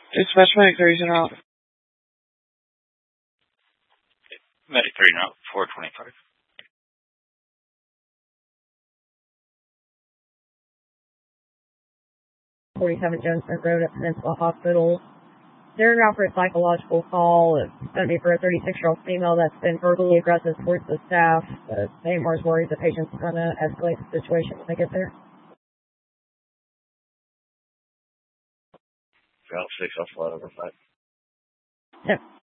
Dispatch Medic 3's en route. Medic 3 en route, 425. Jonesboro Road at Peninsula Hospital. They're now for a psychological call. It's going to be for a 36-year-old female that's been verbally aggressive towards the staff. The AMR is worried the patient's going to escalate the situation when they get there. Route 6, I'll fly over 5. Yep.